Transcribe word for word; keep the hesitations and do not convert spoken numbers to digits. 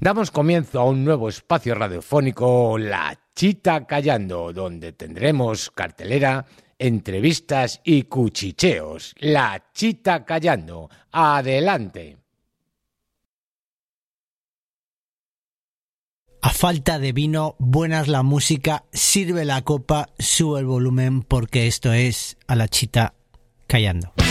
Damos comienzo a un nuevo espacio radiofónico, La Chita Callando, donde tendremos cartelera, entrevistas y cuchicheos. La Chita Callando. ¡Adelante! A falta de vino, buena es la música, sirve la copa, sube el volumen porque esto es A la Chita Callando.